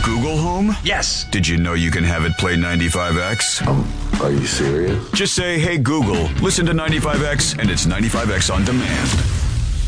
Google Home? Yes. Did you know you can have it play 95X? Are you serious? Just say, hey Google, listen to 95X, and it's 95X on demand.